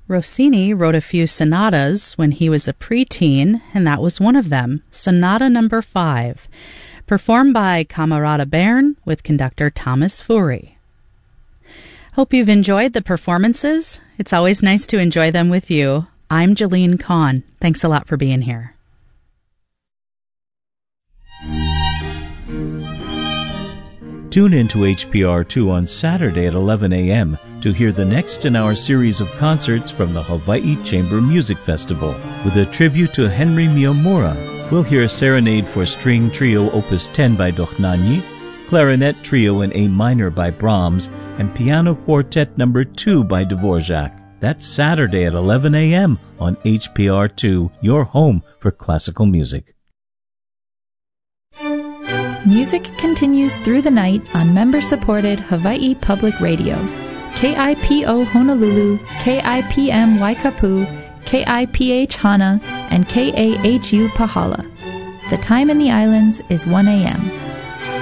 Rossini wrote a few sonatas when he was a preteen, and that was one of them, Sonata Number 5, performed by Camerata Bern with conductor Thomas Fury. Hope you've enjoyed the performances. It's always nice to enjoy them with you. I'm Jolene Kahn. Thanks a lot for being here. Tune in to HPR2 on Saturday at 11 a.m. to hear the next in our series of concerts from the Hawaii Chamber Music Festival. With a tribute to Henry Miyamura, we'll hear a Serenade for String Trio Opus 10 by Dochnani, Clarinet Trio in A minor by Brahms, and Piano Quartet No. 2 by Dvorak. That's Saturday at 11 a.m. on HPR2, your home for classical music. Music continues through the night on member-supported Hawaii Public Radio. KIPO Honolulu, KIPM Waikapu, KIPH Hana, and KAHU Pahala. The time in the islands is 1 a.m.